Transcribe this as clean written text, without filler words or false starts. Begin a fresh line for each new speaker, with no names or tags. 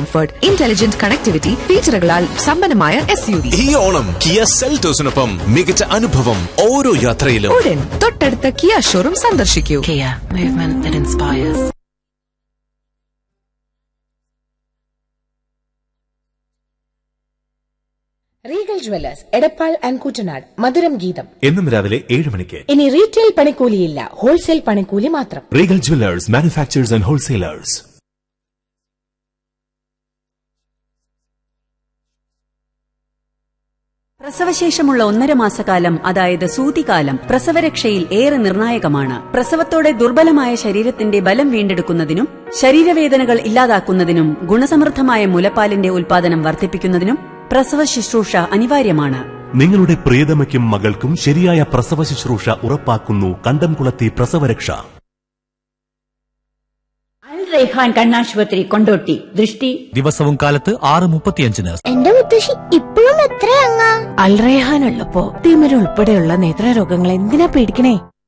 Comfort, intelligent connectivity, ഫീച്ചറുകളാൽ സമ്പന്നമായ SUV.
ഈ Onam Kia സെൽറ്റോസിനൊപ്പം മികച്ച അനുഭവം ഓരോ യാത്രയിലും.
ഉടൻ തൊട്ടടുത്ത കിയ ഷോറൂം സന്ദർശിക്കൂ.
Kia, movement that inspires.
Regal Jewellers Edappal and Koottanad മധുരം ഗീതം
എന്നും രാവിലെ 7 മണിക്ക്.
ഇനി റീറ്റെയിൽ പണിക്കൂലിയില്ല, ഹോൾസെയിൽ പണിക്കൂലി മാത്രം.
Regal Jewellers, manufacturers and wholesalers.
പ്രസവശേഷമുള്ള 1.5 മാസക്കാലം, അതായത് സൂതികാലം, പ്രസവരക്ഷയിൽ ഏറെ നിർണായകമാണ്. പ്രസവത്തോടെ ദുർബലമായ ശരീരത്തിന്റെ ബലം വീണ്ടെടുക്കുന്നതിനും ശരീരവേദനകൾ ഇല്ലാതാക്കുന്നതിനും ഗുണസമൃദ്ധമായ മുലപ്പാലിന്റെ ഉൽപാദനം വർദ്ധിപ്പിക്കുന്നതിനും പ്രസവ ശുശ്രൂഷ അനിവാര്യമാണ്.
നിങ്ങളുടെ പ്രിയതമയ്ക്കും മകൾക്കും ശരിയായ പ്രസവ ശുശ്രൂഷ ഉറപ്പാക്കുന്നു കണ്ടംകുളത്തി പ്രസവരക്ഷ.
അൽ റൈഹാൻ കണ്ണാശുപത്രി, കൊണ്ടോട്ടി. ദൃഷ്ടി
ദിവസവും കാലത്ത് 6:35.
എന്റെ മുത്തശ്ശി ഇപ്പോഴും എത്രയങ്ങ?
അൽ റൈഹാൻ ഉള്ളപ്പോ തിമിര ഉൾപ്പെടെയുള്ള നേത്രരോഗങ്ങൾ എന്തിനാ പേടിക്കണേ?